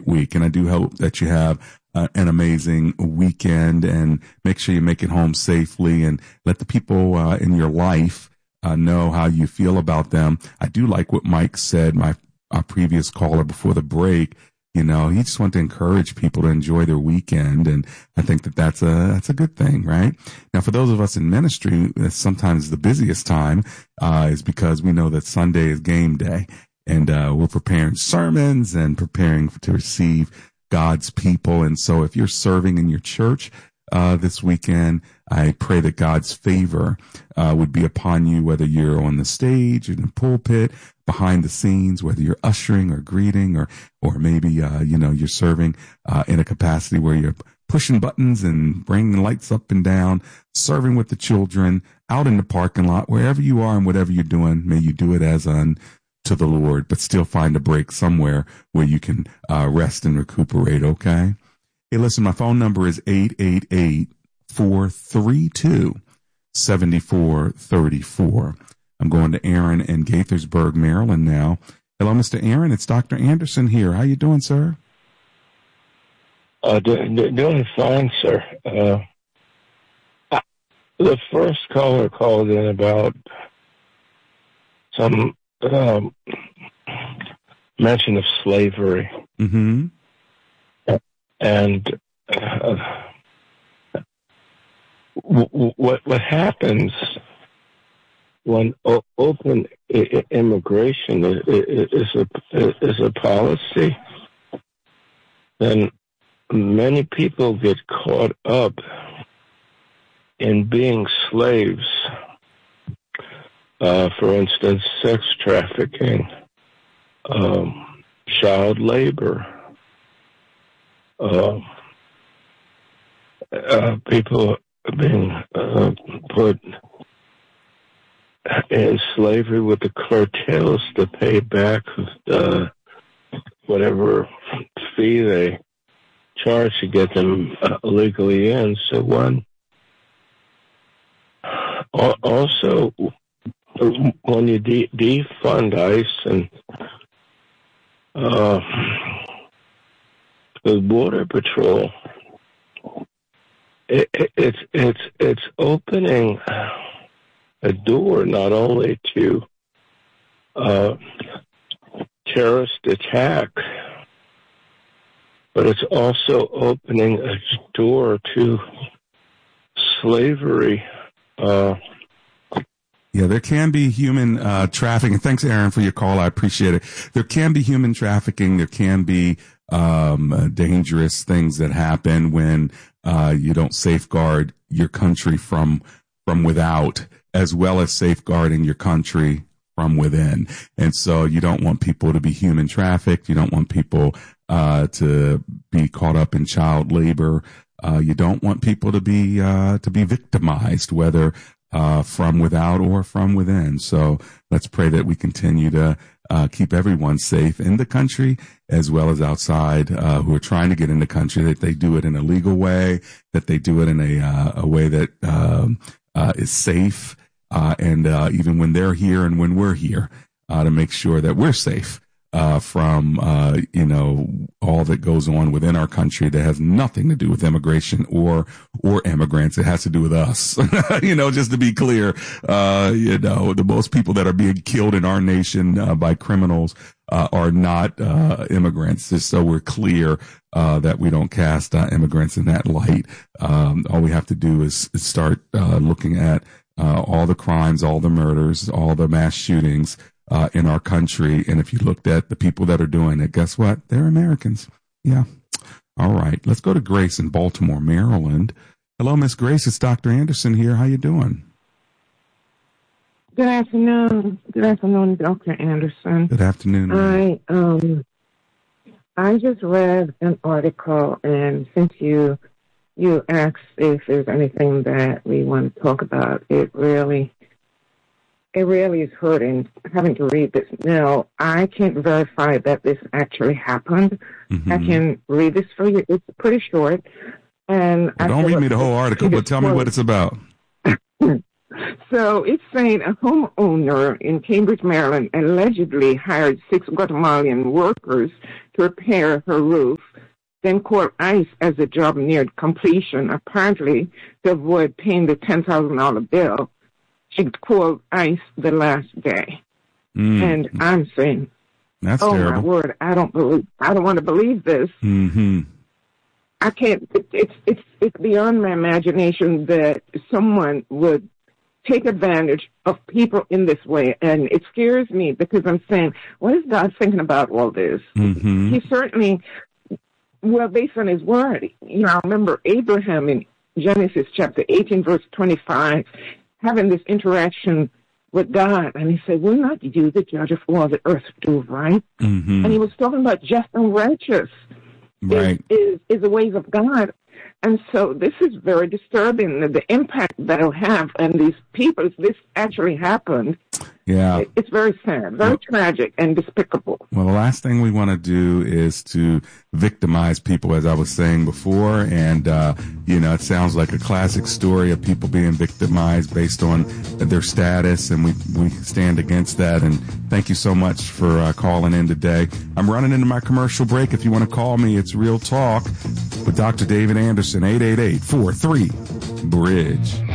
week. And I do hope that you have an amazing weekend, and make sure you make it home safely, and let the people in your life know how you feel about them. I do like what Mike said, our previous caller before the break. You know, he just wanted to encourage people to enjoy their weekend. And I think that's a good thing, right? Now, for those of us in ministry, sometimes the busiest time is because we know that Sunday is game day, and we're preparing sermons and preparing to receive God's people. And so if you're serving in your church this weekend, I pray that God's favor would be upon you, whether you're on the stage, in the pulpit, behind the scenes, whether you're ushering or greeting, or maybe you're serving in a capacity where you're pushing buttons and bringing lights up and down, serving with the children, out in the parking lot, wherever you are and whatever you're doing. May you do it as unto the Lord, but still find a break somewhere where you can rest and recuperate. Okay. Hey, listen, my phone number is 888-432-7434. I'm going to Aaron in Gaithersburg, Maryland now. Hello, Mr. Aaron. It's Dr. Anderson here. How you doing, sir? Doing fine, sir. The first caller called in about some mention of slavery. Mm-hmm. And what happens when open immigration is a policy, then many people get caught up in being slaves. For instance, sex trafficking, child labor. People being put in slavery with the cartels to pay back whatever fee they charge to get them legally in. So also, when you defund ICE and the Border Patrol, it's opening a door not only to terrorist attack, but it's also opening a door to slavery. Yeah, there can be human trafficking. Thanks, Aaron, for your call. I appreciate it. There can be human trafficking. There can be dangerous things that happen when you don't safeguard your country from without, as well as safeguarding your country from within. And so you don't want people to be human trafficked. You don't want people to be caught up in child labor. You don't want people to be victimized, whether from without or from within. So let's pray that we continue to keep everyone safe in the country as well as outside who are trying to get in the country, that they do it in a legal way, that they do it in a way that is safe, and even when they're here and when we're here, to make sure that we're safe from all that goes on within our country that has nothing to do with immigration or immigrants. It has to do with us. Just to be clear, the most people that are being killed in our nation by criminals are not immigrants. Just so we're clear that we don't cast immigrants in that light. All we have to do is start looking at all the crimes, all the murders, all the mass shootings in our country. And if you looked at the people that are doing it, guess what? They're Americans. Yeah. All right. Let's go to Grace in Baltimore, Maryland. Hello, Miss Grace. It's Dr. Anderson here. How you doing? Good afternoon. Good afternoon, Dr. Anderson. Good afternoon. I just read an article, and since you asked if there's anything that we want to talk about, it really is hurting having to read this. Now, I can't verify that this actually happened. Mm-hmm. I can read this for you. It's pretty short. And don't read me the whole article, but tell me what it's about. So it's saying a homeowner in Cambridge, Maryland, allegedly hired 6 Guatemalan workers to repair her roof, then called ICE as the job neared completion, apparently to avoid paying the $10,000 bill. She called ICE the last day. And I'm saying, that's oh, terrible. my word, I don't want to believe this. Mm-hmm. I can't, it's beyond my imagination that someone would take advantage of people in this way. And it scares me because I'm saying, what is God thinking about all this? Mm-hmm. He certainly, well, based on his word, you know, I remember Abraham in Genesis chapter 18, verse 25, having this interaction with God. And he said, will not you, the judge of all the earth, do right? Mm-hmm. And he was talking about just and righteous. Right. Is the ways of God. And so this is very disturbing, the impact that it'll have on these people. If this actually happened, yeah, it's very sad, very tragic and despicable. Well, the last thing we want to do is to victimize people, as I was saying before. And, you know, it sounds like a classic story of people being victimized based on their status. And we stand against that. And thank you so much for calling in today. I'm running into my commercial break. If you want to call me, it's Real Talk with Dr. David Anderson, 888-43-BRIDGE.